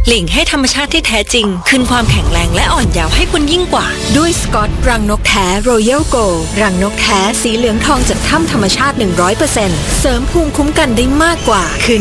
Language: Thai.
หลีกให้ธรรมชาติที่แท้จริงคืนความแข็งแรงและอ่อนเยาว์ให้คุณยิ่งกว่าด้วยสกอตรังนกแท้ Royal Gold รังนกแท้สีเหลืองทองจากถ้ำธรรมชาติ 100% เสริมภูมิคุ้มกันได้มากกว่าคืน